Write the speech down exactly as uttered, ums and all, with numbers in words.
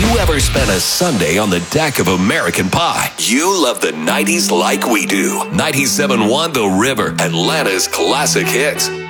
you ever spent a Sunday on the deck of American Pie, you love the nineties like we do. ninety-seven point one The River, Atlanta's classic hits.